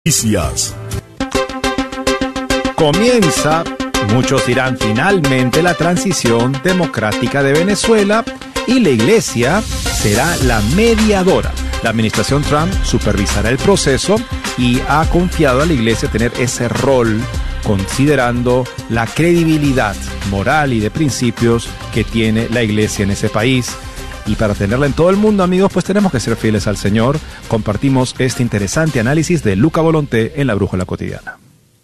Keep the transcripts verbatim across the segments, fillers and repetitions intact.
Noticias. Comienza, muchos dirán finalmente, la transición democrática de Venezuela y la Iglesia será la mediadora. La administración Trump supervisará el proceso y ha confiado a la Iglesia tener ese rol, considerando la credibilidad moral y de principios que tiene la Iglesia en ese país. Y para tenerla en todo el mundo, amigos, pues tenemos que ser fieles al Señor. Compartimos este interesante análisis de Luca Volonté en La Brújula Cotidiana.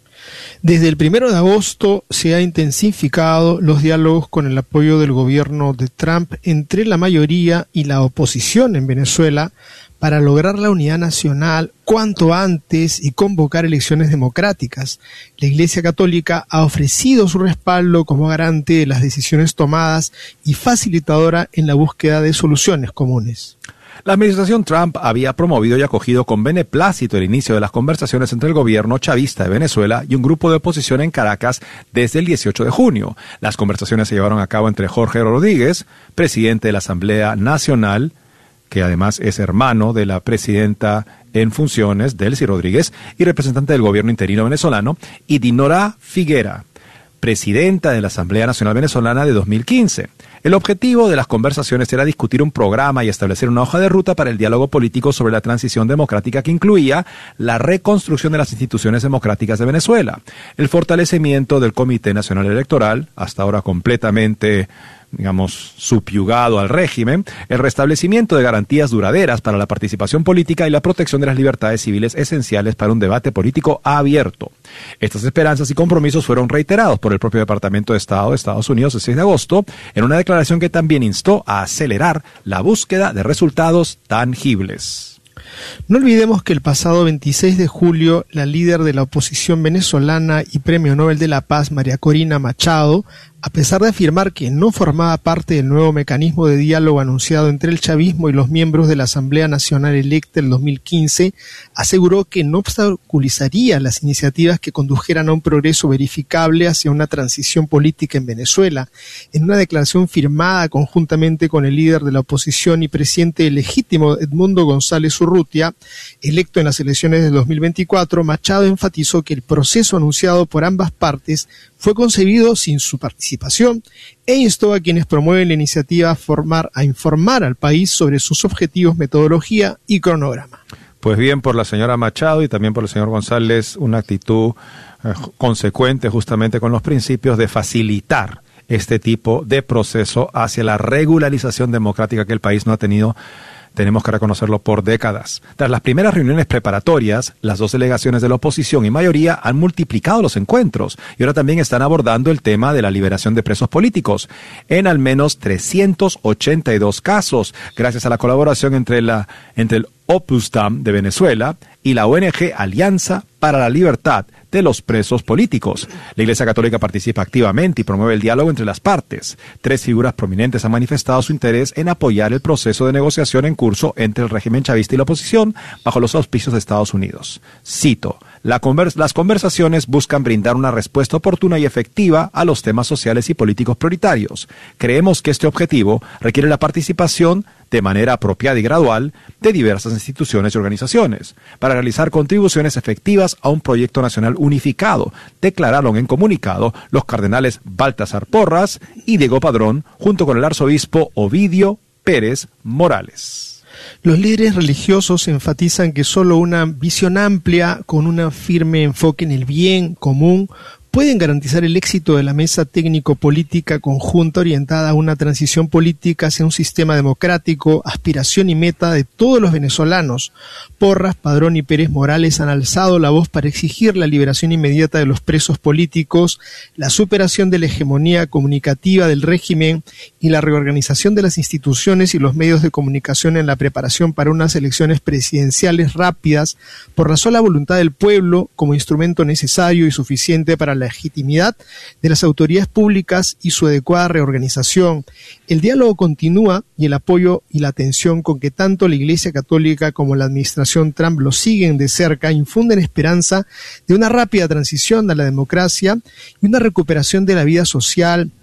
Desde el primero de agosto se han intensificado los diálogos con el apoyo del gobierno de Trump entre la mayoría y la oposición en Venezuela para lograr la unidad nacional cuanto antes y convocar elecciones democráticas. La Iglesia Católica ha ofrecido su respaldo como garante de las decisiones tomadas y facilitadora en la búsqueda de soluciones comunes. La administración Trump había promovido y acogido con beneplácito el inicio de las conversaciones entre el gobierno chavista de Venezuela y un grupo de oposición en Caracas desde el dieciocho de junio. Las conversaciones se llevaron a cabo entre Jorge Rodríguez, presidente de la Asamblea Nacional, que además es hermano de la presidenta en funciones, Delcy Rodríguez, y representante del gobierno interino venezolano, y Dinora Figuera, presidenta de la Asamblea Nacional Venezolana de dos mil quince. El objetivo de las conversaciones era discutir un programa y establecer una hoja de ruta para el diálogo político sobre la transición democrática que incluía la reconstrucción de las instituciones democráticas de Venezuela, el fortalecimiento del Comité Nacional Electoral, hasta ahora completamente, digamos, subyugado al régimen, el restablecimiento de garantías duraderas para la participación política y la protección de las libertades civiles esenciales para un debate político abierto. Estas esperanzas y compromisos fueron reiterados por el propio Departamento de Estado de Estados Unidos el seis de agosto en una declaración que también instó a acelerar la búsqueda de resultados tangibles. No olvidemos que el pasado veintiséis de julio, la líder de la oposición venezolana y Premio Nobel de la Paz, María Corina Machado, a pesar de afirmar que no formaba parte del nuevo mecanismo de diálogo anunciado entre el chavismo y los miembros de la Asamblea Nacional electa en dos mil quince, aseguró que no obstaculizaría las iniciativas que condujeran a un progreso verificable hacia una transición política en Venezuela. En una declaración firmada conjuntamente con el líder de la oposición y presidente legítimo Edmundo González Urrutia, electo en las elecciones de dos mil veinticuatro, Machado enfatizó que el proceso anunciado por ambas partes fue concebido sin su participación e instó a quienes promueven la iniciativa a, formar, a informar al país sobre sus objetivos, metodología y cronograma. Pues bien, por la señora Machado y también por el señor González, una actitud eh, consecuente justamente con los principios de facilitar este tipo de proceso hacia la regularización democrática que el país no ha tenido. Tenemos que reconocerlo por décadas. Tras las primeras reuniones preparatorias, las dos delegaciones de la oposición y mayoría han multiplicado los encuentros y ahora también están abordando el tema de la liberación de presos políticos en al menos trescientos ochenta y dos casos, gracias a la colaboración entre, la, entre el Opus Dei de Venezuela y la O N G Alianza para la Libertad de los Presos Políticos. La Iglesia Católica participa activamente y promueve el diálogo entre las partes. Tres figuras prominentes han manifestado su interés en apoyar el proceso de negociación en curso entre el régimen chavista y la oposición bajo los auspicios de Estados Unidos. Cito: La convers- las conversaciones buscan brindar una respuesta oportuna y efectiva a los temas sociales y políticos prioritarios. Creemos que este objetivo requiere la participación de manera apropiada y gradual de diversas instituciones y organizaciones para realizar contribuciones efectivas a un proyecto nacional unificado, declararon en comunicado los cardenales Baltasar Porras y Diego Padrón, junto con el arzobispo Ovidio Pérez Morales. Los líderes religiosos enfatizan que solo una visión amplia, con un firme enfoque en el bien común, pueden garantizar el éxito de la mesa técnico-política conjunta orientada a una transición política hacia un sistema democrático, aspiración y meta de todos los venezolanos. Porras, Padrón y Pérez Morales han alzado la voz para exigir la liberación inmediata de los presos políticos, la superación de la hegemonía comunicativa del régimen y la reorganización de las instituciones y los medios de comunicación en la preparación para unas elecciones presidenciales rápidas por la sola voluntad del pueblo como instrumento necesario y suficiente para la legitimidad de las autoridades públicas y su adecuada reorganización. El diálogo continúa y el apoyo y la atención con que tanto la Iglesia Católica como la administración Trump lo siguen de cerca infunden esperanza de una rápida transición a la democracia y una recuperación de la vida social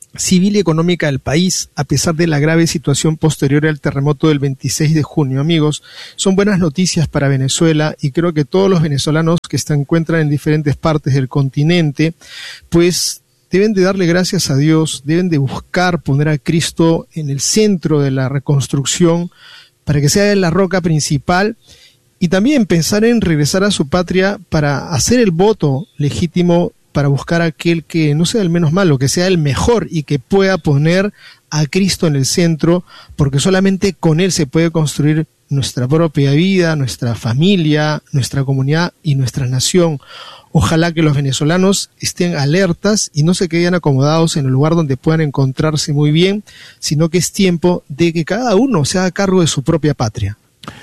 civil y económica del país, a pesar de la grave situación posterior al terremoto del veintiséis de junio. Amigos, son buenas noticias para Venezuela y creo que todos los venezolanos que se encuentran en diferentes partes del continente, pues deben de darle gracias a Dios, deben de buscar poner a Cristo en el centro de la reconstrucción para que sea la roca principal, y también pensar en regresar a su patria para hacer el voto legítimo para buscar a aquel que no sea el menos malo, que sea el mejor y que pueda poner a Cristo en el centro, porque solamente con Él se puede construir nuestra propia vida, nuestra familia, nuestra comunidad y nuestra nación. Ojalá que los venezolanos estén alertas y no se queden acomodados en el lugar donde puedan encontrarse muy bien, sino que es tiempo de que cada uno se haga cargo de su propia patria.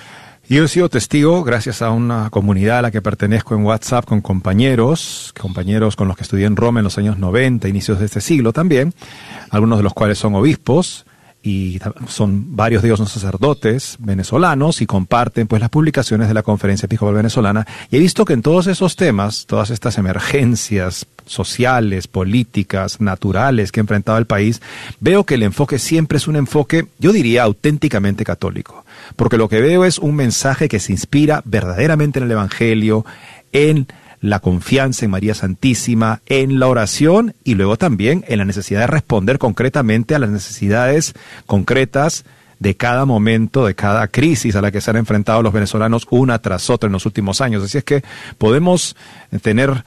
Yo he sido testigo, gracias a una comunidad a la que pertenezco en WhatsApp, con compañeros, compañeros con los que estudié en Roma en los años noventa, inicios de este siglo también, algunos de los cuales son obispos, y son varios de ellos son sacerdotes venezolanos y comparten pues las publicaciones de la Conferencia Episcopal Venezolana, y he visto que en todos esos temas, todas estas emergencias sociales, políticas, naturales que ha enfrentado el país, veo que el enfoque siempre es un enfoque, yo diría, auténticamente católico, porque lo que veo es un mensaje que se inspira verdaderamente en el Evangelio, en la confianza en María Santísima, en la oración y luego también en la necesidad de responder concretamente a las necesidades concretas de cada momento, de cada crisis a la que se han enfrentado los venezolanos una tras otra en los últimos años. Así es que podemos tener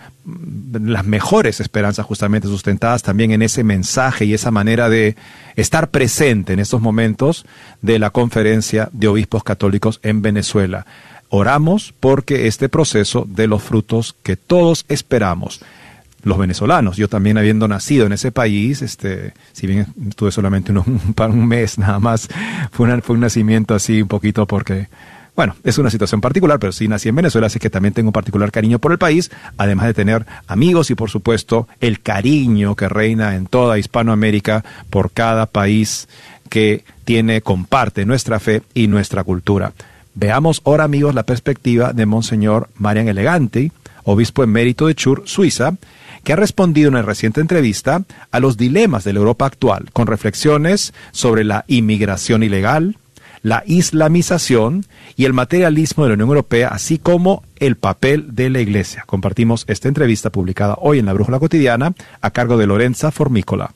las mejores esperanzas justamente sustentadas también en ese mensaje y esa manera de estar presente en estos momentos de la Conferencia de Obispos Católicos en Venezuela. Oramos porque este proceso dé los frutos que todos esperamos. Los venezolanos, yo también habiendo nacido en ese país, este, si bien estuve solamente un, un, un mes nada más, fue, una, fue un nacimiento así un poquito porque, bueno, es una situación particular, pero sí nací en Venezuela, así que también tengo un particular cariño por el país, además de tener amigos y por supuesto el cariño que reina en toda Hispanoamérica por cada país que tiene, comparte nuestra fe y nuestra cultura. Veamos ahora, amigos, la perspectiva de Monseñor Marian Eleganti, obispo emérito de Chur, Suiza, que ha respondido en una reciente entrevista a los dilemas de la Europa actual, con reflexiones sobre la inmigración ilegal, la islamización y el materialismo de la Unión Europea, así como el papel de la Iglesia. Compartimos esta entrevista publicada hoy en La Brújula Cotidiana, a cargo de Lorenza Formícola.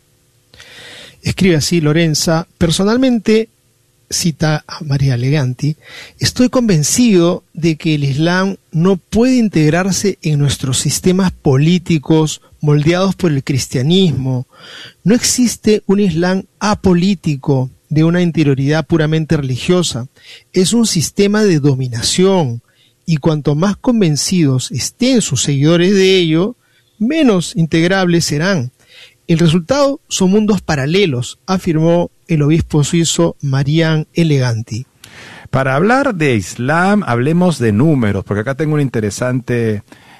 Escribe así Lorenza: personalmente, cita a María Eleganti, estoy convencido de que el Islam no puede integrarse en nuestros sistemas políticos moldeados por el cristianismo. No existe un Islam apolítico de una interioridad puramente religiosa. Es un sistema de dominación, y cuanto más convencidos estén sus seguidores de ello, menos integrables serán. El resultado son mundos paralelos, afirmó el obispo suizo Marian Eleganti. Para hablar de Islam, hablemos de números, porque acá tengo un interesante,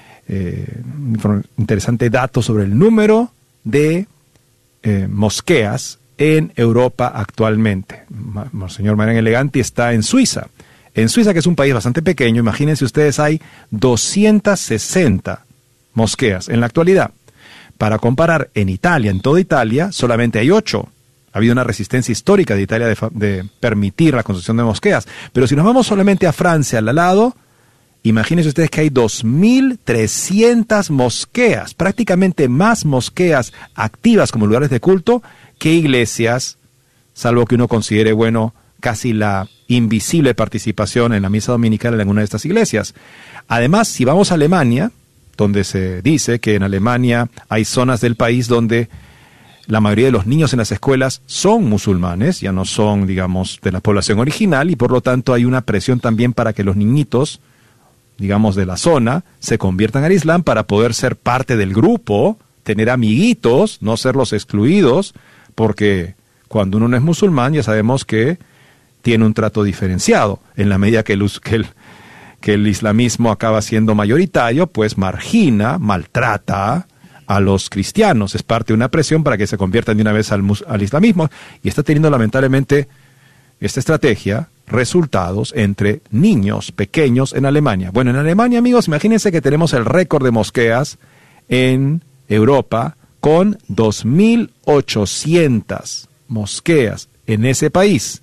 eh, interesante dato sobre el número de eh, mosqueas en Europa actualmente. Monseñor Marian Eleganti está en Suiza. En Suiza, que es un país bastante pequeño, imagínense ustedes, hay doscientas sesenta mosqueas en la actualidad. Para comparar, en Italia, en toda Italia, solamente hay ocho. Ha habido una resistencia histórica de Italia de, de permitir la construcción de mosqueas. Pero si nos vamos solamente a Francia, al lado, imagínense ustedes que hay dos mil trescientas mosqueas, prácticamente más mosqueas activas como lugares de culto que iglesias, salvo que uno considere, bueno, casi la invisible participación en la misa dominical en alguna de estas iglesias. Además, si vamos a Alemania, donde se dice que en Alemania hay zonas del país donde la mayoría de los niños en las escuelas son musulmanes, ya no son, digamos, de la población original, y por lo tanto hay una presión también para que los niñitos, digamos, de la zona, se conviertan al Islam para poder ser parte del grupo, tener amiguitos, no ser los excluidos, porque cuando uno no es musulmán ya sabemos que tiene un trato diferenciado, en la medida que el, que el que el islamismo acaba siendo mayoritario, pues margina, maltrata a los cristianos. Es parte de una presión para que se conviertan de una vez al, al islamismo, y está teniendo lamentablemente esta estrategia resultados entre niños pequeños en Alemania. Bueno, en Alemania, amigos, imagínense que tenemos el récord de mosqueas en Europa con dos mil ochocientas mosqueas en ese país.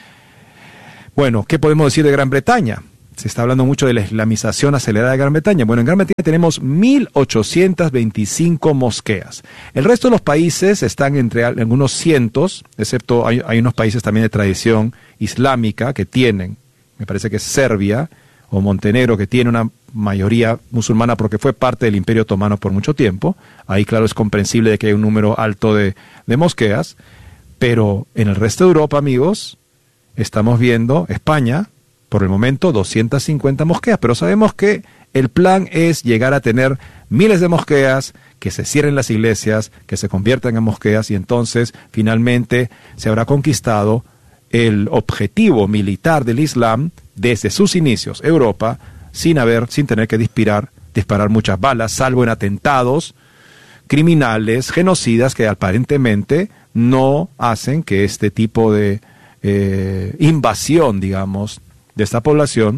Bueno, ¿qué podemos decir de Gran Bretaña? Se está hablando mucho de la islamización acelerada de Gran Bretaña. Bueno, en Gran Bretaña tenemos mil ochocientas veinticinco mosqueas. El resto de los países están entre algunos cientos, excepto hay, hay unos países también de tradición islámica que tienen, me parece que es Serbia o Montenegro, que tiene una mayoría musulmana porque fue parte del Imperio Otomano por mucho tiempo. Ahí, claro, es comprensible de que hay un número alto de, de mosqueas. Pero en el resto de Europa, amigos, estamos viendo España, por el momento, doscientas cincuenta mosqueas, pero sabemos que el plan es llegar a tener miles de mosqueas, que se cierren las iglesias, que se conviertan en mosqueas, y entonces finalmente se habrá conquistado el objetivo militar del Islam desde sus inicios, Europa, sin haber, sin tener que disparar, disparar muchas balas, salvo en atentados criminales, genocidas, que aparentemente no hacen que este tipo de eh, invasión, digamos, de esta población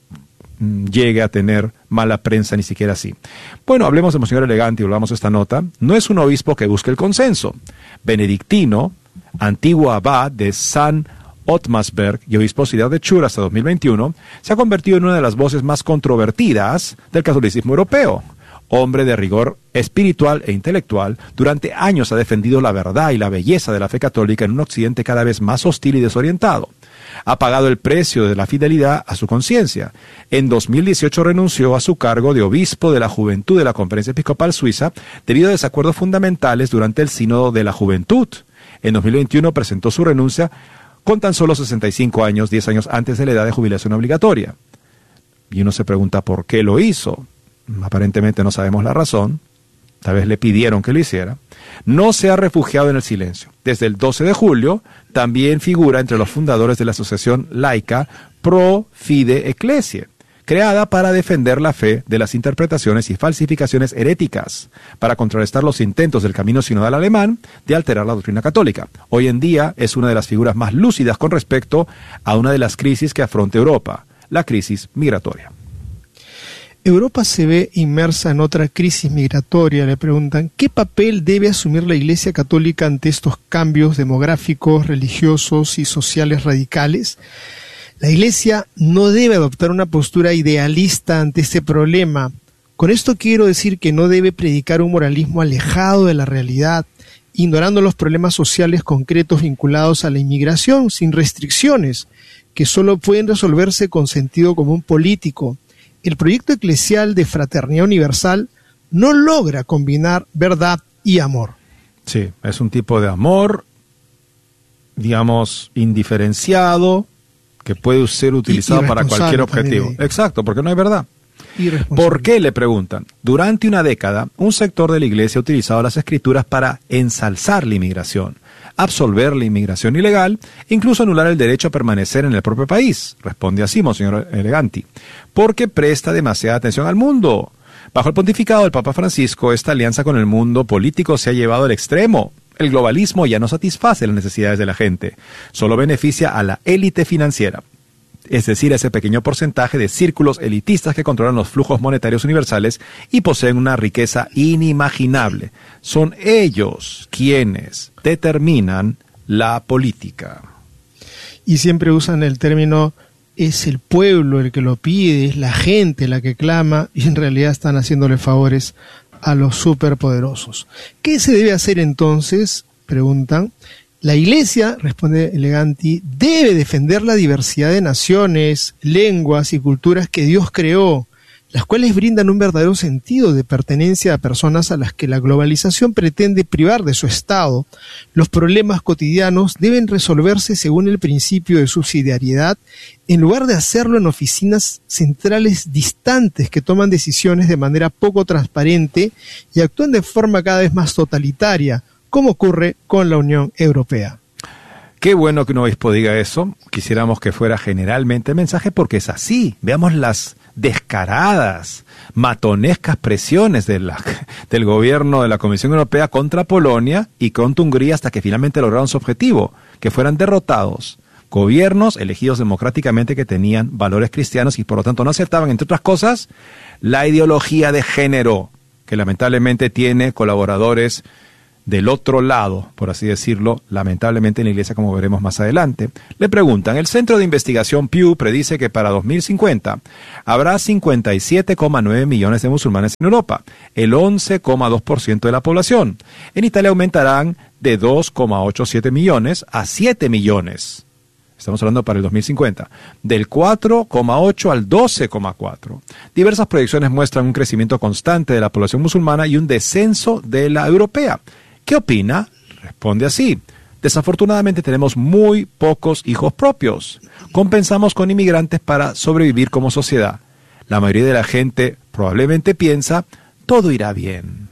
llegue a tener mala prensa, ni siquiera así. Bueno, hablemos de Monseñor Elegante y volvamos a esta nota. No es un obispo que busque el consenso. Benedictino, antiguo abad de San Ottmarsberg y obisposidad de Chur hasta dos mil veintiuno, se ha convertido en una de las voces más controvertidas del catolicismo europeo. Hombre de rigor espiritual e intelectual, durante años ha defendido la verdad y la belleza de la fe católica en un occidente cada vez más hostil y desorientado. Ha pagado el precio de la fidelidad a su conciencia. En dos mil dieciocho renunció a su cargo de obispo de la juventud de la Conferencia Episcopal Suiza debido a desacuerdos fundamentales durante el Sínodo de la Juventud. En dos mil veintiuno presentó su renuncia con tan solo sesenta y cinco años, diez años antes de la edad de jubilación obligatoria. Y uno se pregunta por qué lo hizo. Aparentemente no sabemos la razón. Tal vez le pidieron que lo hiciera. No se ha refugiado en el silencio. Desde el doce de julio también figura entre los fundadores de la asociación laica Pro Fide Ecclesiae, creada para defender la fe de las interpretaciones y falsificaciones heréticas, para contrarrestar los intentos del camino sinodal alemán de alterar la doctrina católica. Hoy en día es una de las figuras más lúcidas con respecto a una de las crisis que afronta Europa, la crisis migratoria. Europa se ve inmersa en otra crisis migratoria. Le preguntan, ¿qué papel debe asumir la Iglesia Católica ante estos cambios demográficos, religiosos y sociales radicales? La Iglesia no debe adoptar una postura idealista ante este problema. Con esto quiero decir que no debe predicar un moralismo alejado de la realidad, ignorando los problemas sociales concretos vinculados a la inmigración, sin restricciones, que solo pueden resolverse con sentido común político. El proyecto eclesial de fraternidad universal no logra combinar verdad y amor. Sí, es un tipo de amor, digamos, indiferenciado, que puede ser utilizado para cualquier objetivo. También. Exacto, porque no hay verdad. ¿Por qué? Le preguntan. Durante una década, un sector de la Iglesia ha utilizado las Escrituras para ensalzar la inmigración, absolver la inmigración ilegal, incluso anular el derecho a permanecer en el propio país. Responde así, Monseñor Eleganti, porque presta demasiada atención al mundo. Bajo el pontificado del Papa Francisco, esta alianza con el mundo político se ha llevado al extremo. El globalismo ya no satisface las necesidades de la gente, solo beneficia a la élite financiera, es decir, a ese pequeño porcentaje de círculos elitistas que controlan los flujos monetarios universales y poseen una riqueza inimaginable. Son ellos quienes determinan la política. Y siempre usan el término, es el pueblo el que lo pide, es la gente la que clama, y en realidad están haciéndole favores a los superpoderosos. ¿Qué se debe hacer entonces? Preguntan. La Iglesia, responde Eleganti, debe defender la diversidad de naciones, lenguas y culturas que Dios creó, las cuales brindan un verdadero sentido de pertenencia a personas a las que la globalización pretende privar de su estado. Los problemas cotidianos deben resolverse según el principio de subsidiariedad, en lugar de hacerlo en oficinas centrales distantes que toman decisiones de manera poco transparente y actúan de forma cada vez más totalitaria, como ocurre con la Unión Europea. Qué bueno que un obispo diga eso. Quisiéramos que fuera generalmente el mensaje, porque es así. Veamos las descaradas, matonescas presiones de la, del gobierno de la Comisión Europea contra Polonia y contra Hungría hasta que finalmente lograron su objetivo, que fueran derrotados gobiernos elegidos democráticamente que tenían valores cristianos y por lo tanto no aceptaban, entre otras cosas, la ideología de género, que lamentablemente tiene colaboradores del otro lado, por así decirlo, lamentablemente en la iglesia, como veremos más adelante. Le preguntan, el Centro de Investigación Pew predice que para dos mil cincuenta habrá cincuenta y siete coma nueve millones de musulmanes en Europa, el once coma dos por ciento de la población. En Italia aumentarán de dos coma ochenta y siete millones a siete millones. Estamos hablando para el dos mil cincuenta, del cuatro coma ocho al doce coma cuatro. Diversas proyecciones muestran un crecimiento constante de la población musulmana y un descenso de la europea. ¿Qué opina? Responde así. Desafortunadamente tenemos muy pocos hijos propios. Compensamos con inmigrantes para sobrevivir como sociedad. La mayoría de la gente probablemente piensa, todo irá bien.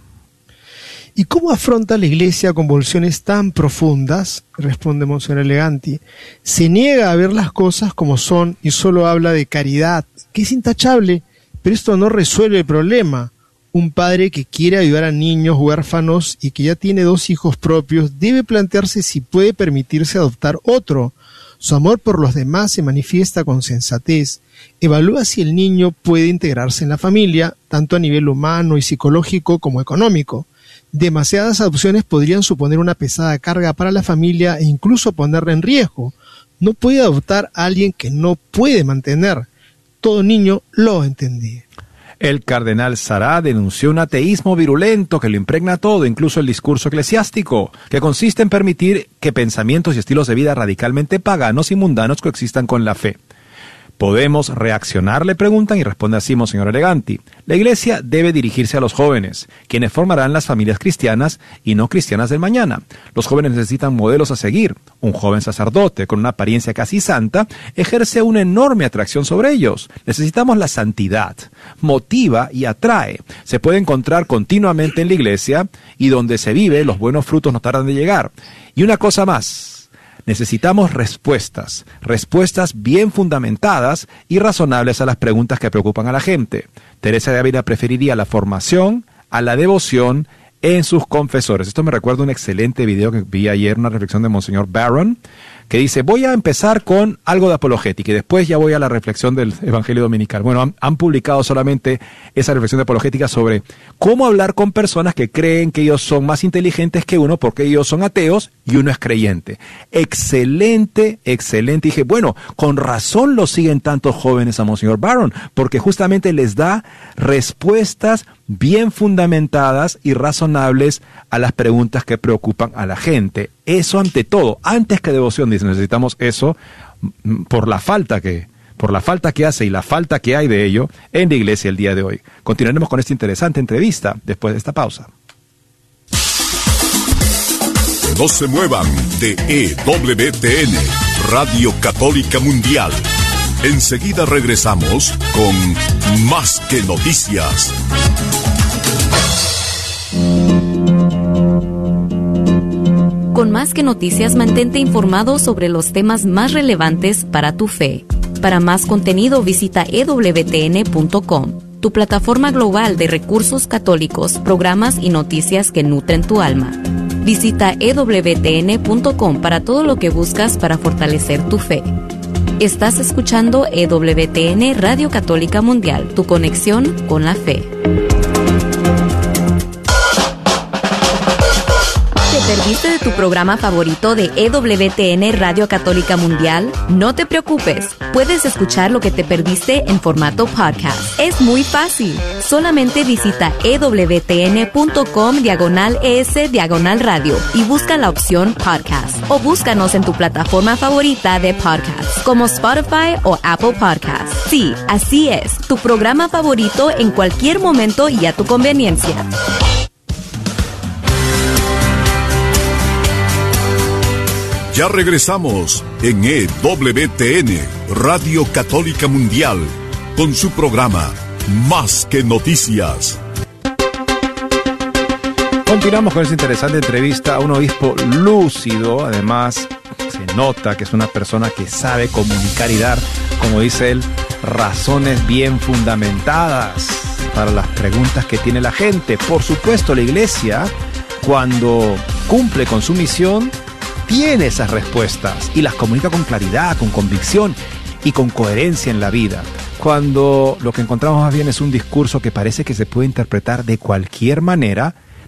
¿Y cómo afronta la Iglesia convulsiones tan profundas? Responde Monseñor Eleganti. Se niega a ver las cosas como son y solo habla de caridad, que es intachable, pero esto no resuelve el problema. Un padre que quiere ayudar a niños huérfanos y que ya tiene dos hijos propios debe plantearse si puede permitirse adoptar otro. Su amor por los demás se manifiesta con sensatez. Evalúa si el niño puede integrarse en la familia, tanto a nivel humano y psicológico como económico. Demasiadas adopciones podrían suponer una pesada carga para la familia e incluso ponerla en riesgo. No puede adoptar a alguien que no puede mantener. Todo niño lo entendía. El cardenal Sará denunció un ateísmo virulento que lo impregna todo, incluso el discurso eclesiástico, que consiste en permitir que pensamientos y estilos de vida radicalmente paganos y mundanos coexistan con la fe. ¿Podemos reaccionar?, le preguntan, y responde así Monseñor Eleganti. La Iglesia debe dirigirse a los jóvenes, quienes formarán las familias cristianas y no cristianas del mañana. Los jóvenes necesitan modelos a seguir. Un joven sacerdote con una apariencia casi santa ejerce una enorme atracción sobre ellos. Necesitamos la santidad. Motiva y atrae. Se puede encontrar continuamente en la Iglesia, y donde se vive, los buenos frutos no tardan de llegar. Y una cosa más. Necesitamos respuestas, respuestas bien fundamentadas y razonables a las preguntas que preocupan a la gente. Teresa de Ávila preferiría la formación a la devoción en sus confesores. Esto me recuerda un excelente video que vi ayer, una reflexión de Monseñor Barron, que dice, voy a empezar con algo de apologética y después ya voy a la reflexión del Evangelio Dominical. Bueno, han, han publicado solamente esa reflexión de apologética sobre cómo hablar con personas que creen que ellos son más inteligentes que uno porque ellos son ateos y uno es creyente. Excelente, excelente. Y dije, bueno, con razón lo siguen tantos jóvenes a Monseñor Barron, porque justamente les da respuestas bien fundamentadas y razonables a las preguntas que preocupan a la gente. Eso ante todo, antes que devoción, dice, necesitamos eso por la falta que, por la falta que hace y la falta que hay de ello en la Iglesia el día de hoy. Continuaremos con esta interesante entrevista después de esta pausa. No se muevan de E W T N, Radio Católica Mundial. Enseguida regresamos con Más que Noticias. Con Más que Noticias, mantente informado sobre los temas más relevantes para tu fe. Para más contenido, visita e w t n punto com, tu plataforma global de recursos católicos, programas y noticias que nutren tu alma. Visita e w t n punto com para todo lo que buscas para fortalecer tu fe. Estás escuchando E W T N Radio Católica Mundial, tu conexión con la fe. ¿Te perdiste de tu programa favorito de E W T N Radio Católica Mundial? No te preocupes, puedes escuchar lo que te perdiste en formato podcast. Es muy fácil. Solamente visita e w t n punto com diagonal es diagonal radio y busca la opción podcast. O búscanos en tu plataforma favorita de podcast, como Spotify o Apple Podcasts. Sí, así es, tu programa favorito en cualquier momento y a tu conveniencia. Ya regresamos en E W T N, Radio Católica Mundial, con su programa Más que Noticias. Continuamos con esta interesante entrevista a un obispo lúcido. Además, se nota que es una persona que sabe comunicar y dar, como dice él, razones bien fundamentadas para las preguntas que tiene la gente. Por supuesto, la Iglesia, cuando cumple con su misión, tiene esas respuestas y las comunica con claridad, con convicción y con coherencia en la vida. Cuando lo que encontramos más bien es un discurso que parece que se puede interpretar de cualquier manera,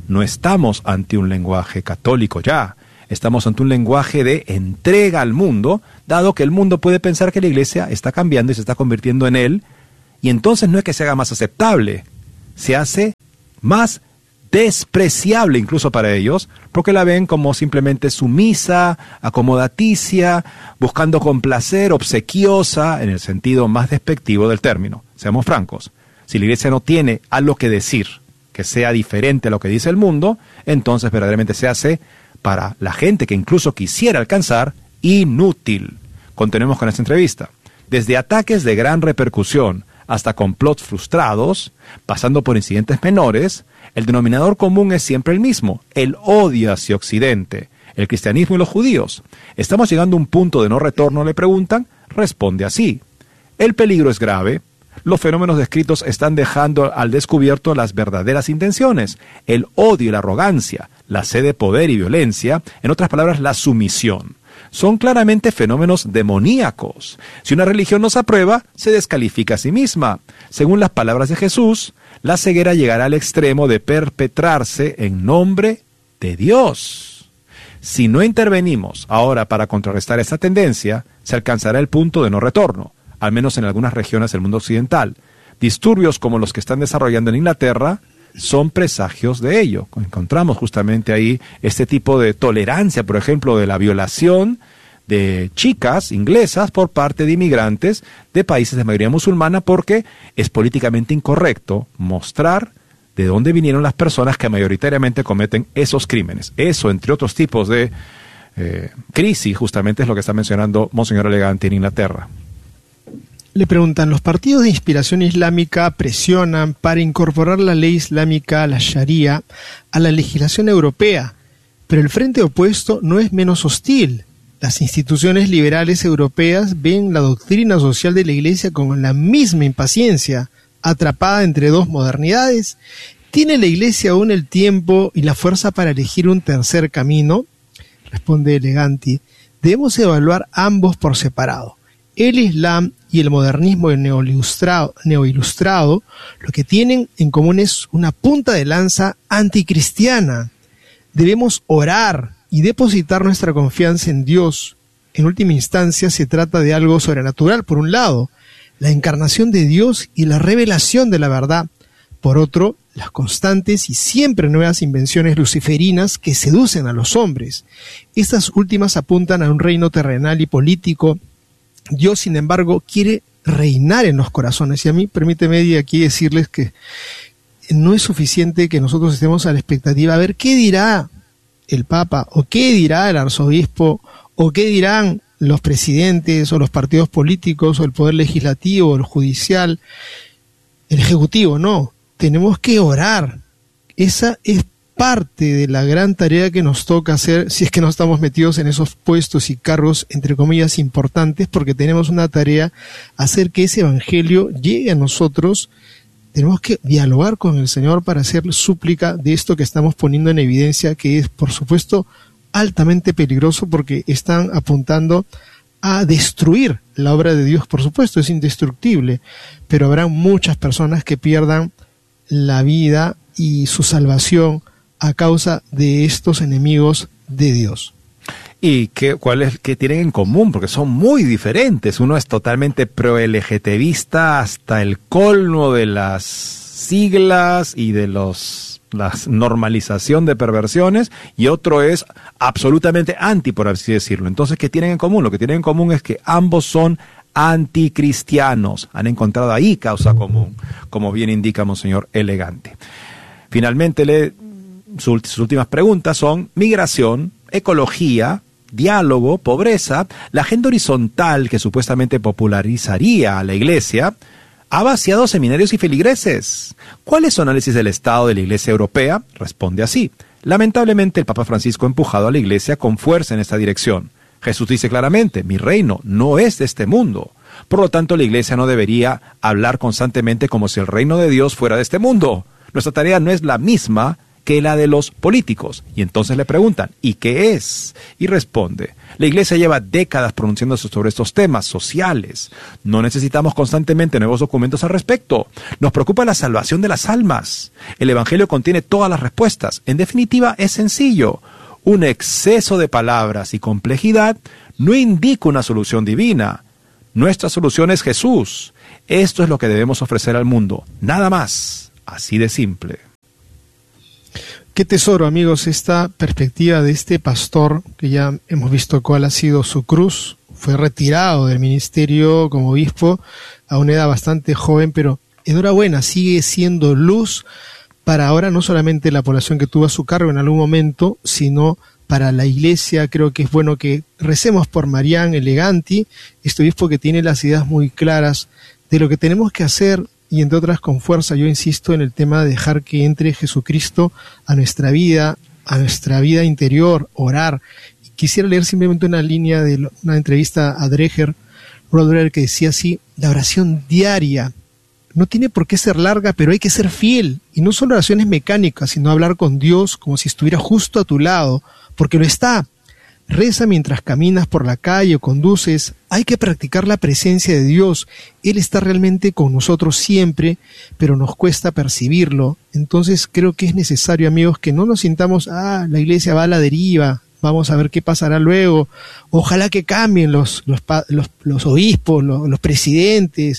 no estamos ante un lenguaje católico ya. Estamos ante un lenguaje de entrega al mundo, dado que el mundo puede pensar que la iglesia está cambiando y se está convirtiendo en él, y entonces no es que se haga más aceptable, se hace más despreciable incluso para ellos, porque la ven como simplemente sumisa, acomodaticia, buscando complacer, obsequiosa, en el sentido más despectivo del término. Seamos francos, si la iglesia no tiene algo que decir que sea diferente a lo que dice el mundo, entonces verdaderamente se hace, para la gente que incluso quisiera alcanzar, inútil. Continuemos con esta entrevista. Desde ataques de gran repercusión hasta complots frustrados, pasando por incidentes menores, el denominador común es siempre el mismo: el odio hacia Occidente, el cristianismo y los judíos. ¿Estamos llegando a un punto de no retorno?, le preguntan. Responde así: el peligro es grave. Los fenómenos descritos están dejando al descubierto las verdaderas intenciones: el odio y la arrogancia, la sed de poder y violencia, en otras palabras, la sumisión. Son claramente fenómenos demoníacos. Si una religión nos aprueba, se descalifica a sí misma. Según las palabras de Jesús, la ceguera llegará al extremo de perpetrarse en nombre de Dios. Si no intervenimos ahora para contrarrestar esta tendencia, se alcanzará el punto de no retorno, al menos en algunas regiones del mundo occidental. Disturbios como los que están desarrollando en Inglaterra son presagios de ello. Encontramos justamente ahí este tipo de tolerancia, por ejemplo, de la violación de chicas inglesas por parte de inmigrantes de países de mayoría musulmana, porque es políticamente incorrecto mostrar de dónde vinieron las personas que mayoritariamente cometen esos crímenes. Eso, entre otros tipos de eh, crisis, justamente es lo que está mencionando Monseñor Elegante en Inglaterra. Le preguntan, los partidos de inspiración islámica presionan para incorporar la ley islámica, la Sharia, a la legislación europea, pero el frente opuesto no es menos hostil. Las instituciones liberales europeas ven la doctrina social de la Iglesia con la misma impaciencia, atrapada entre dos modernidades. ¿Tiene la Iglesia aún el tiempo y la fuerza para elegir un tercer camino? Responde Eleganti, debemos evaluar ambos por separado. El Islam y el modernismo neoilustrado, neoilustrado lo que tienen en común es una punta de lanza anticristiana. Debemos orar y depositar nuestra confianza en Dios. En última instancia se trata de algo sobrenatural, por un lado, la encarnación de Dios y la revelación de la verdad. Por otro, las constantes y siempre nuevas invenciones luciferinas que seducen a los hombres. Estas últimas apuntan a un reino terrenal y político. Dios, sin embargo, quiere reinar en los corazones. Y a mí, permíteme aquí decirles que no es suficiente que nosotros estemos a la expectativa a ver qué dirá el Papa, o qué dirá el arzobispo, o qué dirán los presidentes, o los partidos políticos, o el poder legislativo, o el judicial, el ejecutivo. No, tenemos que orar. Esa es parte de la gran tarea que nos toca hacer si es que no estamos metidos en esos puestos y cargos, entre comillas, importantes, porque tenemos una tarea, hacer que ese evangelio llegue a nosotros. Tenemos que dialogar con el Señor para hacer súplica de esto que estamos poniendo en evidencia, que es, por supuesto, altamente peligroso, porque están apuntando a destruir la obra de Dios. Por supuesto, es indestructible, pero habrá muchas personas que pierdan la vida y su salvación a causa de estos enemigos de Dios. ¿Y qué, cuál es, qué tienen en común? Porque son muy diferentes. Uno es totalmente pro-LGTBista hasta el colmo de las siglas y de los la normalización de perversiones, y otro es absolutamente anti, por así decirlo. Entonces, ¿qué tienen en común? Lo que tienen en común es que ambos son anticristianos. Han encontrado ahí causa común, como bien indica Monseñor Elegante. Finalmente, le, sus, sus últimas preguntas son migración, ecología, diálogo, pobreza. La agenda horizontal que supuestamente popularizaría a la Iglesia ha vaciado seminarios y feligreses. ¿Cuál es su análisis del estado de la Iglesia europea? Responde así: lamentablemente el Papa Francisco ha empujado a la Iglesia con fuerza en esta dirección. Jesús dice claramente: mi reino no es de este mundo. Por lo tanto, la Iglesia no debería hablar constantemente como si el reino de Dios fuera de este mundo. Nuestra tarea no es la misma que la de los políticos. Y entonces le preguntan, ¿y qué es? Y responde, la Iglesia lleva décadas pronunciándose sobre estos temas sociales. No necesitamos constantemente nuevos documentos al respecto. Nos preocupa la salvación de las almas. El Evangelio contiene todas las respuestas. En definitiva, es sencillo. Un exceso de palabras y complejidad no indica una solución divina. Nuestra solución es Jesús. Esto es lo que debemos ofrecer al mundo. Nada más. Así de simple. Qué tesoro, amigos, esta perspectiva de este pastor, que ya hemos visto cuál ha sido su cruz. Fue retirado del ministerio como obispo a una edad bastante joven, pero enhorabuena, sigue siendo luz para ahora no solamente la población que tuvo a su cargo en algún momento, sino para la Iglesia. Creo que es bueno que recemos por Marián Eleganti, este obispo que tiene las ideas muy claras de lo que tenemos que hacer, y entre otras con fuerza. Yo insisto en el tema de dejar que entre Jesucristo a nuestra vida, a nuestra vida interior, orar. Quisiera leer simplemente una línea de una entrevista a Dreher Roderer que decía así: la oración diaria no tiene por qué ser larga, pero hay que ser fiel, y no solo oraciones mecánicas, sino hablar con Dios como si estuviera justo a tu lado, porque lo está. Reza mientras caminas por la calle o conduces. Hay que practicar la presencia de Dios. Él está realmente con nosotros siempre, pero nos cuesta percibirlo. Entonces creo que es necesario, amigos, que no nos sintamos, ah, la iglesia va a la deriva, vamos a ver qué pasará luego. Ojalá que cambien los, los, los, los obispos, los, los presidentes.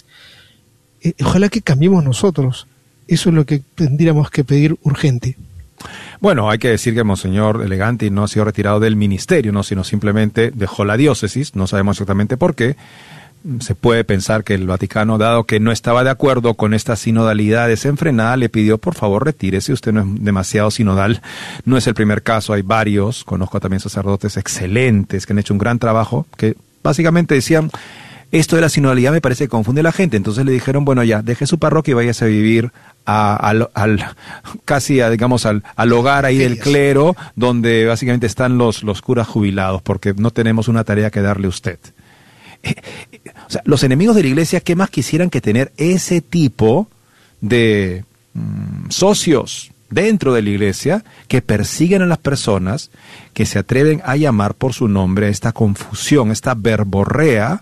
Eh, ojalá que cambiemos nosotros. Eso es lo que tendríamos que pedir urgente. Bueno, hay que decir que Monseñor Eleganti no ha sido retirado del ministerio, no, sino simplemente dejó la diócesis. No sabemos exactamente por qué. Se puede pensar que el Vaticano, dado que no estaba de acuerdo con esta sinodalidad desenfrenada, le pidió, por favor, retírese, usted no es demasiado sinodal. No es el primer caso, hay varios. Conozco también sacerdotes excelentes que han hecho un gran trabajo, que básicamente decían, esto de la sinodalidad me parece que confunde a la gente. Entonces le dijeron, bueno, ya, deje su parroquia y váyase a vivir a, al, al, casi a, digamos, al, al hogar ahí del clero, donde básicamente están los, los curas jubilados, porque no tenemos una tarea que darle a usted. Eh, eh, o sea, los enemigos de la iglesia, ¿qué más quisieran que tener ese tipo de mm, socios dentro de la iglesia que persiguen a las personas, que se atreven a llamar por su nombre, esta confusión, esta verborrea,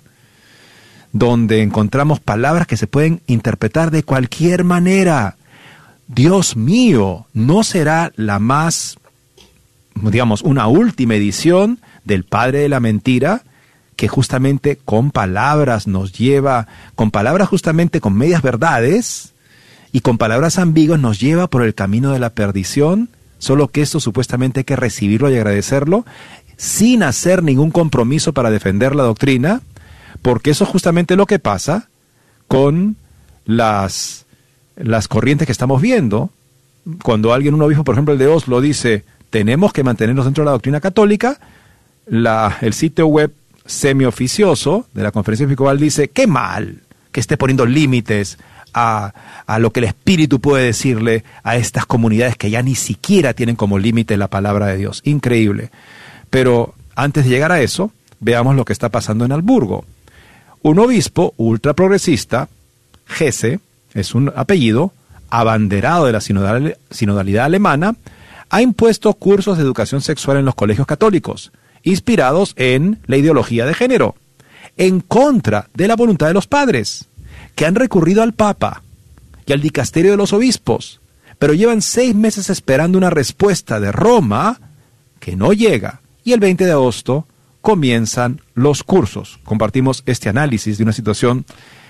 donde encontramos palabras que se pueden interpretar de cualquier manera? Dios mío, ¿no será la más, digamos, una última edición del Padre de la Mentira, que justamente con palabras nos lleva, con palabras justamente con medias verdades, y con palabras ambiguas nos lleva por el camino de la perdición? Solo que esto supuestamente hay que recibirlo y agradecerlo, sin hacer ningún compromiso para defender la doctrina, porque eso es justamente lo que pasa con las, las corrientes que estamos viendo. Cuando alguien, un obispo, por ejemplo el de Oslo, dice, tenemos que mantenernos dentro de la doctrina católica, la, el sitio web semioficioso de la Conferencia Episcopal dice, qué mal que esté poniendo límites a, a lo que el Espíritu puede decirle a estas comunidades que ya ni siquiera tienen como límite la palabra de Dios. Increíble. Pero antes de llegar a eso, veamos lo que está pasando en Hamburgo. Un obispo ultraprogresista, Hesse, es un apellido, abanderado de la sinodal, sinodalidad alemana, ha impuesto cursos de educación sexual en los colegios católicos, inspirados en la ideología de género, en contra de la voluntad de los padres, que han recurrido al Papa y al dicasterio de los obispos, pero llevan seis meses esperando una respuesta de Roma que no llega, y el veinte de agosto comienzan los cursos. Compartimos este análisis de una situación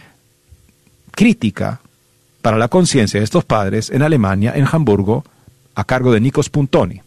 crítica para la conciencia de estos padres en Alemania, en Hamburgo, a cargo de Nikos Puntoni.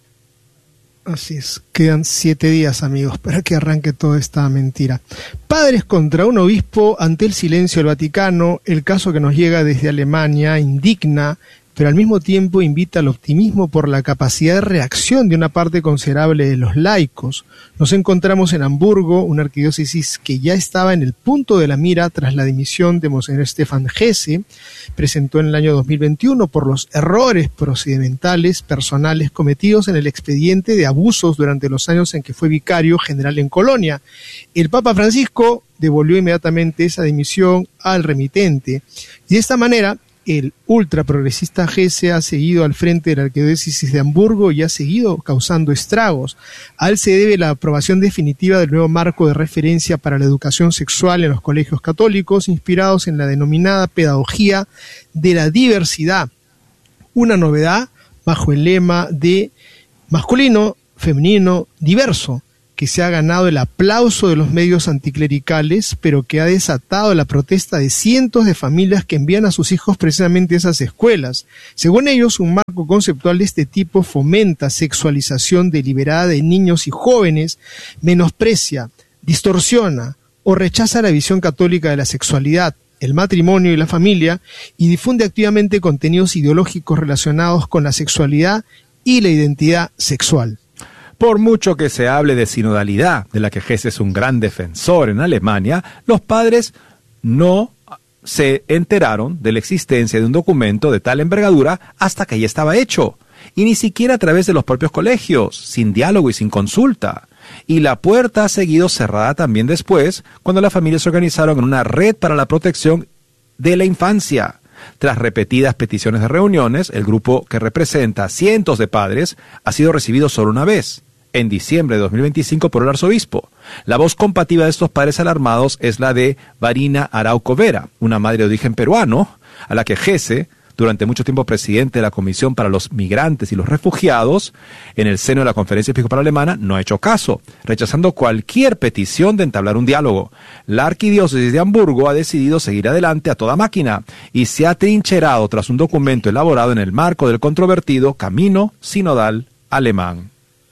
Así es, quedan siete días, amigos, para que arranque toda esta mentira. Padres contra un obispo ante el silencio del Vaticano. El caso que nos llega desde Alemania indigna, pero al mismo tiempo invita al optimismo por la capacidad de reacción de una parte considerable de los laicos. Nos encontramos en Hamburgo, una arquidiócesis que ya estaba en el punto de la mira tras la dimisión de Monseñor Stefan Hesse, presentó en el año dos mil veintiuno por los errores procedimentales personales cometidos en el expediente de abusos durante los años en que fue vicario general en Colonia. El Papa Francisco devolvió inmediatamente esa dimisión al remitente, y de esta manera el ultraprogresista Gese ha seguido al frente de la Arquidiócesis de Hamburgo y ha seguido causando estragos. A él se debe la aprobación definitiva del nuevo marco de referencia para la educación sexual en los colegios católicos, inspirados en la denominada pedagogía de la diversidad, una novedad bajo el lema de masculino, femenino, diverso, que se ha ganado el aplauso de los medios anticlericales, pero que ha desatado la protesta de cientos de familias que envían a sus hijos precisamente a esas escuelas. Según ellos, un marco conceptual de este tipo fomenta sexualización deliberada de niños y jóvenes, menosprecia, distorsiona o rechaza la visión católica de la sexualidad, el matrimonio y la familia, y difunde activamente contenidos ideológicos relacionados con la sexualidad y la identidad sexual. Por mucho que se hable de sinodalidad, de la que Gese es un gran defensor en Alemania, los padres no se enteraron de la existencia de un documento de tal envergadura hasta que ya estaba hecho, y ni siquiera a través de los propios colegios, sin diálogo y sin consulta. Y la puerta ha seguido cerrada también después, cuando las familias se organizaron en una red para la protección de la infancia. Tras repetidas peticiones de reuniones, el grupo, que representa a cientos de padres, ha sido recibido solo una vez, en diciembre de dos mil veinticinco, por el arzobispo. La voz combativa de estos padres alarmados es la de Varina Arauco Vera, una madre de origen peruano, a la que Gese, durante mucho tiempo presidente de la Comisión para los Migrantes y los Refugiados, en el seno de la Conferencia Episcopal Alemana, no ha hecho caso, rechazando cualquier petición de entablar un diálogo. La Arquidiócesis de Hamburgo ha decidido seguir adelante a toda máquina y se ha trincherado tras un documento elaborado en el marco del controvertido Camino Sinodal Alemán.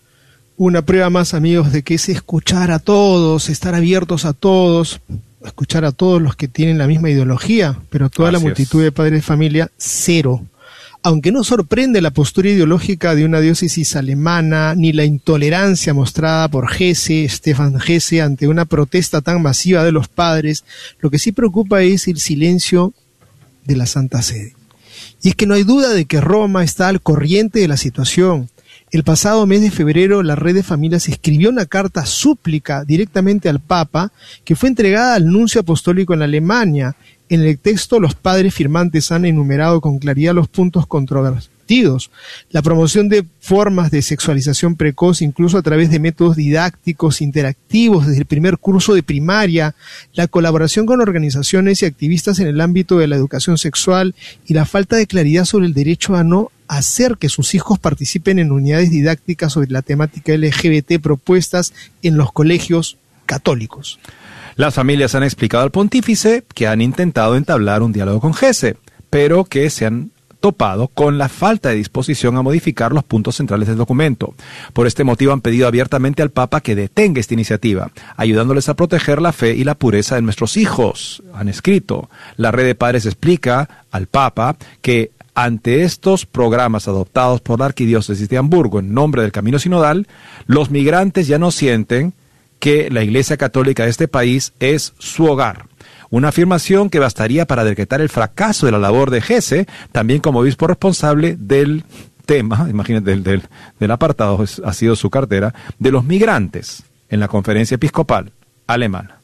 Una prueba más, amigos, de que es escuchar a todos, estar abiertos a todos, escuchar a todos los que tienen la misma ideología, pero toda Así la multitud es. de padres de familia, cero. Aunque no sorprende la postura ideológica de una diócesis alemana, ni la intolerancia mostrada por Gese, Stefan Gese, ante una protesta tan masiva de los padres, lo que sí preocupa es el silencio de la Santa Sede. Y es que no hay duda de que Roma está al corriente de la situación. El pasado mes de febrero, la Red de Familias escribió una carta súplica directamente al Papa, que fue entregada al nuncio apostólico en Alemania. En el texto, los padres firmantes han enumerado con claridad los puntos controvertidos: la promoción de formas de sexualización precoz, incluso a través de métodos didácticos interactivos desde el primer curso de primaria, la colaboración con organizaciones y activistas en el ámbito de la educación sexual y la falta de claridad sobre el derecho a no hacer que sus hijos participen en unidades didácticas sobre la temática L G B T propuestas en los colegios católicos. Las familias han explicado al pontífice que han intentado entablar un diálogo con Gese, pero que se han topado con la falta de disposición a modificar los puntos centrales del documento. Por este motivo han pedido abiertamente al Papa que detenga esta iniciativa, ayudándoles a proteger la fe y la pureza de nuestros hijos. Han escrito. La Red de Padres explica al Papa que ante estos programas adoptados por la Arquidiócesis de Hamburgo en nombre del Camino Sinodal, los migrantes ya no sienten que la Iglesia Católica de este país es su hogar. Una afirmación que bastaría para decretar el fracaso de la labor de Gese, también como obispo responsable del tema, imagínate, del, del, del apartado, ha sido su cartera, de los migrantes en la Conferencia Episcopal Alemana.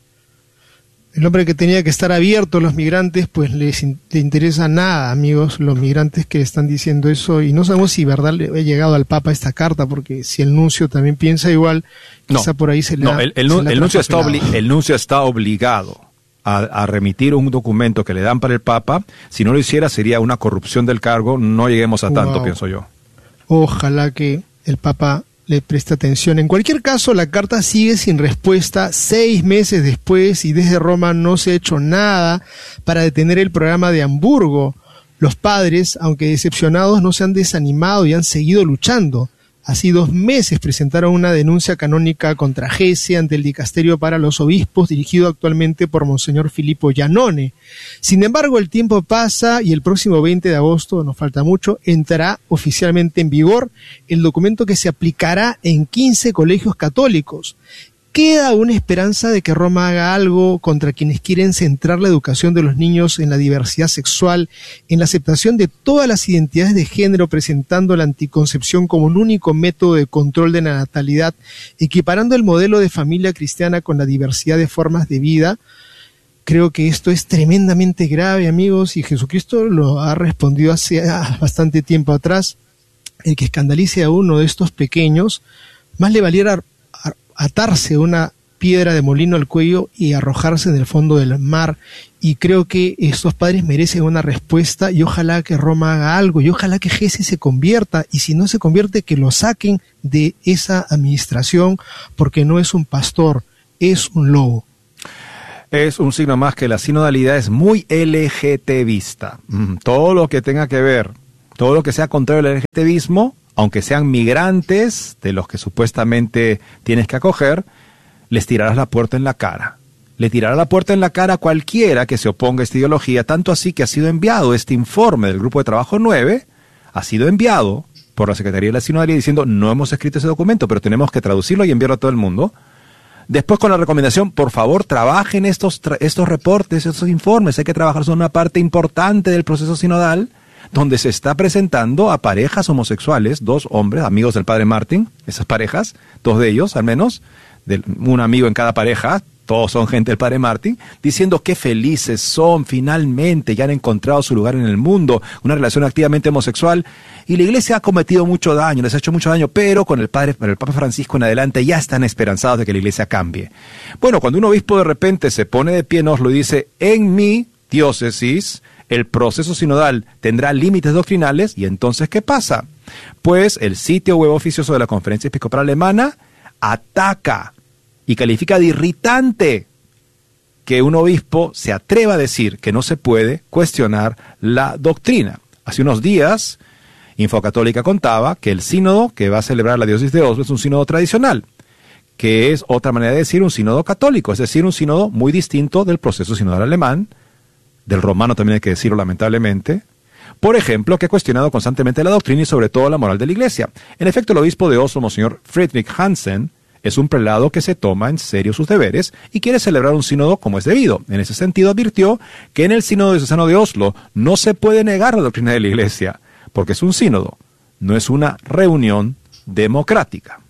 El hombre que tenía que estar abierto a los migrantes, pues les in- le interesa nada, amigos, los migrantes que están diciendo eso, y no sabemos si verdad le ha llegado al Papa esta carta, porque si el nuncio también piensa igual, no, quizá por ahí se le no, ha, el, el, el, nuncio está obli- el nuncio está obligado a, a remitir un documento que le dan para el Papa. Si no lo hiciera sería una corrupción del cargo, no lleguemos a tanto, wow. pienso yo. Ojalá que el Papa le preste atención. En cualquier caso, la carta sigue sin respuesta seis meses después y desde Roma no se ha hecho nada para detener el programa de Hamburgo. Los padres, aunque decepcionados, no se han desanimado y han seguido luchando. Hace dos meses presentaron una denuncia canónica contra Gese ante el Dicasterio para los Obispos, dirigido actualmente por Monseñor Filippo Giannone. Sin embargo, el tiempo pasa y el próximo veinte de agosto, nos falta mucho, entrará oficialmente en vigor el documento que se aplicará en quince colegios católicos. Queda una esperanza de que Roma haga algo contra quienes quieren centrar la educación de los niños en la diversidad sexual, en la aceptación de todas las identidades de género, presentando la anticoncepción como un único método de control de la natalidad, equiparando el modelo de familia cristiana con la diversidad de formas de vida. Creo que esto es tremendamente grave, amigos, y Jesucristo lo ha respondido hace bastante tiempo atrás. El que escandalice a uno de estos pequeños, más le valiera atarse una piedra de molino al cuello y arrojarse en el fondo del mar. Y creo que estos padres merecen una respuesta, y ojalá que Roma haga algo, y ojalá que Gessi se convierta, y si no se convierte, que lo saquen de esa administración, porque no es un pastor, es un lobo. Es un signo más que la sinodalidad es muy LGTBista. Mm, todo lo que tenga que ver, todo lo que sea contrario al LGTBismo, aunque sean migrantes de los que supuestamente tienes que acoger, les tirarás la puerta en la cara. Le tirará la puerta en la cara a cualquiera que se oponga a esta ideología, tanto así que ha sido enviado este informe del Grupo de Trabajo nueve, ha sido enviado por la Secretaría de la Sinodalidad diciendo, no hemos escrito ese documento, pero tenemos que traducirlo y enviarlo a todo el mundo. Después con la recomendación, por favor, trabajen estos, tra- estos reportes, estos informes, hay que trabajar, son una parte importante del proceso sinodal, donde se está presentando a parejas homosexuales, dos hombres, amigos del padre Martín, esas parejas, dos de ellos al menos, de un amigo en cada pareja, todos son gente del padre Martín, diciendo qué felices son finalmente, ya han encontrado su lugar en el mundo, una relación activamente homosexual, y la iglesia ha cometido mucho daño, les ha hecho mucho daño, pero con el padre, con el Papa Francisco en adelante ya están esperanzados de que la iglesia cambie. Bueno, cuando un obispo de repente se pone de pie en Oslo y dice, en mi diócesis, el proceso sinodal tendrá límites doctrinales, y entonces, ¿qué pasa? Pues el sitio web oficioso de la Conferencia Episcopal Alemana ataca y califica de irritante que un obispo se atreva a decir que no se puede cuestionar la doctrina. Hace unos días, Infocatólica contaba que el sínodo que va a celebrar la diócesis de Oslo es un sínodo tradicional, que es otra manera de decir un sínodo católico, es decir, un sínodo muy distinto del proceso sinodal alemán, del romano también hay que decirlo lamentablemente, por ejemplo, que ha cuestionado constantemente la doctrina y sobre todo la moral de la iglesia. En efecto, el obispo de Oslo, Monseñor Friedrich Hansen, es un prelado que se toma en serio sus deberes y quiere celebrar un sínodo como es debido. En ese sentido advirtió que en el sínodo diocesano de Oslo no se puede negar la doctrina de la iglesia, porque es un sínodo, no es una reunión democrática.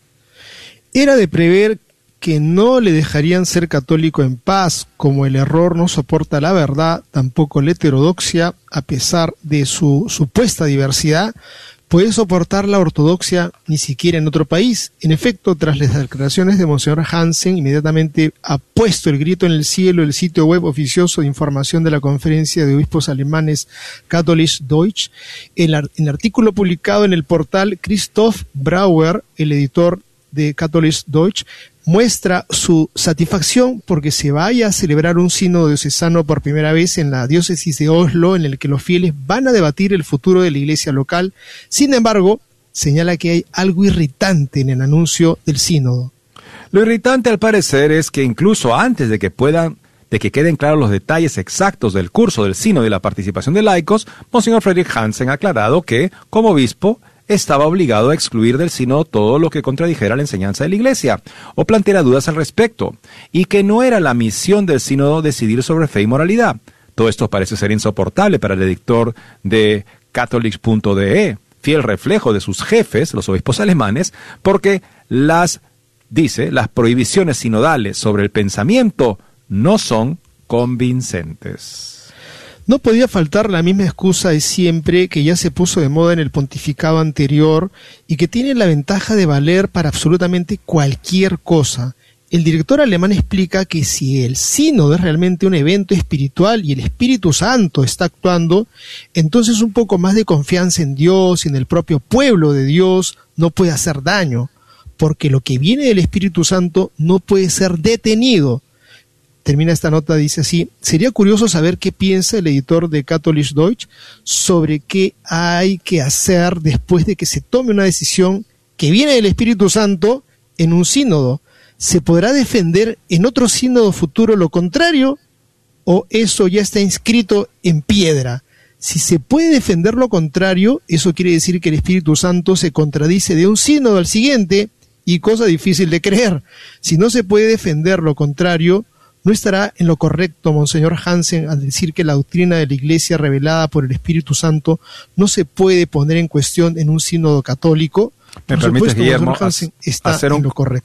Era de prever que no le dejarían ser católico en paz, como el error no soporta la verdad, tampoco la heterodoxia, a pesar de su supuesta diversidad, puede soportar la ortodoxia ni siquiera en otro país. En efecto, tras las declaraciones de Monseñor Hansen, inmediatamente ha puesto el grito en el cielo el sitio web oficioso de información de la Conferencia de Obispos Alemanes Katholisch Deutsch. El, el artículo publicado en el portal Christoph Brauer, el editor de Katholisch Deutsch, muestra su satisfacción porque se vaya a celebrar un sínodo diocesano por primera vez en la diócesis de Oslo, en el que los fieles van a debatir el futuro de la iglesia local. Sin embargo, señala que hay algo irritante en el anuncio del sínodo. Lo irritante, al parecer, es que incluso antes de que puedan, de que queden claros los detalles exactos del curso del sínodo y la participación de laicos, Monseñor Friedrich Hansen ha aclarado que, como obispo, estaba obligado a excluir del sínodo todo lo que contradijera la enseñanza de la iglesia o planteara dudas al respecto, y que no era la misión del sínodo decidir sobre fe y moralidad. Todo esto parece ser insoportable para el editor de catholics punto d e, fiel reflejo de sus jefes, los obispos alemanes, porque las, dice, las prohibiciones sinodales sobre el pensamiento no son convincentes. No podía faltar la misma excusa de siempre que ya se puso de moda en el pontificado anterior y que tiene la ventaja de valer para absolutamente cualquier cosa. El director alemán explica que si el sínodo es realmente un evento espiritual y el Espíritu Santo está actuando, entonces un poco más de confianza en Dios y en el propio pueblo de Dios no puede hacer daño, porque lo que viene del Espíritu Santo no puede ser detenido. Termina esta nota, dice así: sería curioso saber qué piensa el editor de Katholisch Deutsch sobre qué hay que hacer después de que se tome una decisión que viene del Espíritu Santo en un sínodo. ¿Se podrá defender en otro sínodo futuro lo contrario? ¿O eso ya está inscrito en piedra? Si se puede defender lo contrario, eso quiere decir que el Espíritu Santo se contradice de un sínodo al siguiente, y cosa difícil de creer. Si no se puede defender lo contrario, ¿no estará en lo correcto Monseñor Hansen al decir que la doctrina de la Iglesia revelada por el Espíritu Santo no se puede poner en cuestión en un sínodo católico? ¿Me por permites, supuesto, Guillermo, Monseñor Hansen está hacer un, en lo correcto.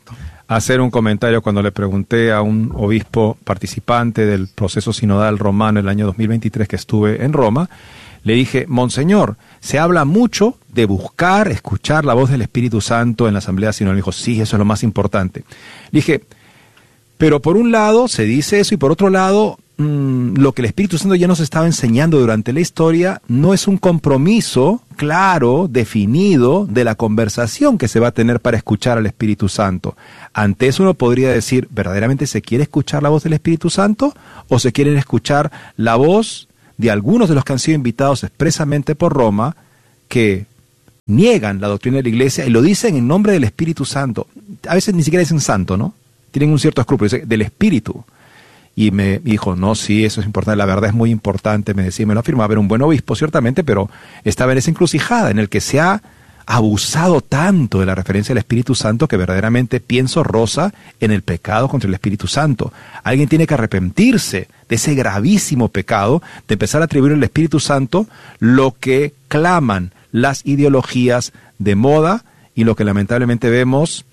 hacer un comentario cuando le pregunté a un obispo participante del proceso sinodal romano el año dos mil veintitrés que estuve en Roma. Le dije, Monseñor, se habla mucho de buscar, escuchar la voz del Espíritu Santo en la Asamblea Sinodal. Me dijo, sí, eso es lo más importante. Le dije, pero por un lado se dice eso y por otro lado, mmm, lo que el Espíritu Santo ya nos estaba enseñando durante la historia no es un compromiso claro, definido de la conversación que se va a tener para escuchar al Espíritu Santo. Ante eso uno podría decir, ¿verdaderamente se quiere escuchar la voz del Espíritu Santo o se quiere escuchar la voz de algunos de los que han sido invitados expresamente por Roma, que niegan la doctrina de la Iglesia y lo dicen en nombre del Espíritu Santo? A veces ni siquiera dicen santo, ¿no? Tienen un cierto escrúpulo, dicen del Espíritu. Y me dijo, no, sí, eso es importante, la verdad es muy importante, me decía, me lo afirmaba, era un buen obispo, ciertamente, pero estaba en esa encrucijada en el que se ha abusado tanto de la referencia al Espíritu Santo que verdaderamente pienso roza en el pecado contra el Espíritu Santo. Alguien tiene que arrepentirse de ese gravísimo pecado de empezar a atribuir al Espíritu Santo lo que claman las ideologías de moda y lo que lamentablemente vemos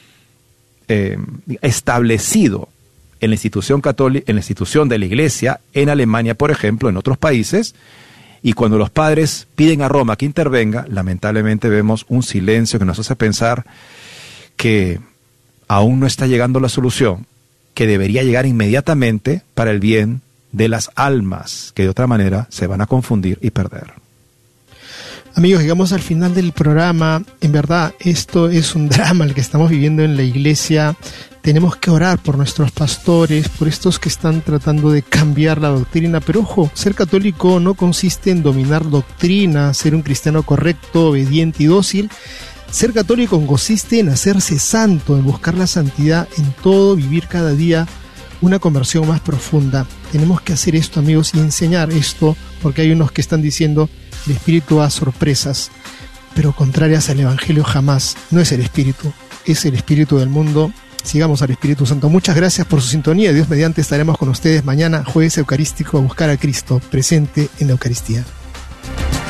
eh, establecido en la institución católica, en la institución de la Iglesia, en Alemania, por ejemplo, en otros países. Y cuando los padres piden a Roma que intervenga, lamentablemente vemos un silencio que nos hace pensar que aún no está llegando la solución, que debería llegar inmediatamente para el bien de las almas, que de otra manera se van a confundir y perder. Amigos, llegamos al final del programa. En verdad, esto es un drama el que estamos viviendo en la iglesia. Tenemos que orar por nuestros pastores, por estos que están tratando de cambiar la doctrina. Pero ojo, ser católico no consiste en dominar doctrina, ser un cristiano correcto, obediente y dócil. Ser católico consiste en hacerse santo, en buscar la santidad en todo, vivir cada día una conversión más profunda. Tenemos que hacer esto, amigos, y enseñar esto, porque hay unos que están diciendo el Espíritu da sorpresas, pero contrarias al Evangelio jamás. No es el Espíritu, es el Espíritu del mundo. Sigamos al Espíritu Santo. Muchas gracias por su sintonía. Dios mediante estaremos con ustedes mañana, jueves eucarístico, a buscar a Cristo presente en la Eucaristía.